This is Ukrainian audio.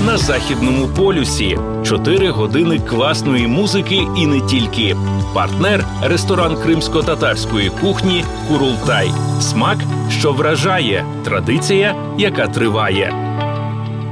на Західному полюсі. 4 години класної музики і не тільки. Партнер – ресторан кримсько-татарської кухні «Курултай». Смак, що вражає. Традиція, яка триває.